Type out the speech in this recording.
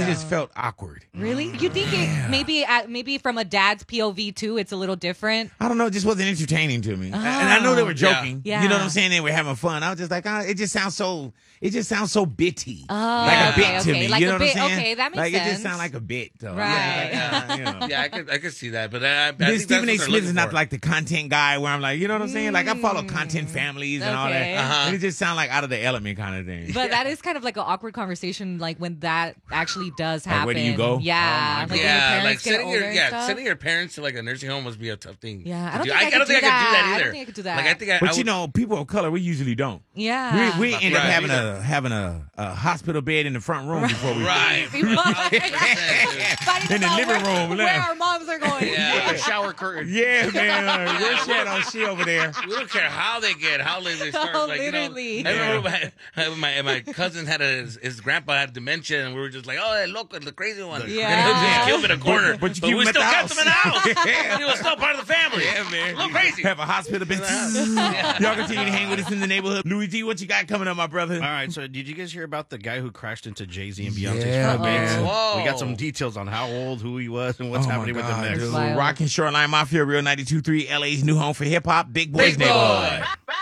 it just felt awkward. Really? You think it maybe from a dad's POV too, it's a little different? I don't know. It just wasn't entertaining to me. And I know they were joking. Yeah. You know what I'm saying? They were having fun. I was just like, it just sounds so bitty. Oh, like a bit to me. Like you know a bit. what I'm saying? Okay, that makes like, sense. It just sounds like a bit, though. Right. Yeah, I could see that. But I then think Stephen A. that's what Smith they're is not looking like the content guy where I'm like, you know what I'm saying? Like I follow content families and all that. Okay. And it just sounds like out of the element kind of thing. But that is kind of like an awkward conversation, like when that actually does happen. where do you go? Yeah, for. like when your Yeah, parents like get older and stuff. sending your parents to like a nursing home must be a tough thing. Yeah, to I don't do. think I could do I could do that I either. don't think I could do that. Like I think I But would, you know, people of color, we usually don't. Yeah, We end up Right. having a hospital bed in the front room before we right. in the living room. Where our moms are going. Yeah. A shower curtain. Yeah, man. Where's Shadow? She over there. We don't care how they get, how late they start. Oh, like, literally. You know, I remember my cousin had his grandpa had dementia, and we were just like, oh, loco, the crazy one. Yeah. And he just killed him in a corner. But you keep him we at still the kept him in the house. Yeah. He was still part of the family. Yeah, man. A little crazy. Have a hospital bed. Y'all continue to hang with us in the neighborhood. Louis G, what you got coming up, my brother? All right, so did you guys hear about the guy who crashed into Jay-Z and Beyonce's Yeah, front gates? man. Whoa. We got some details on how old, who he was, and what's happening with them next. Dude. Wild. Rockin' Shoreline Mafia, Real 92.3, LA's new home for hip hop, Big Boys Big Boy. Neighborhood.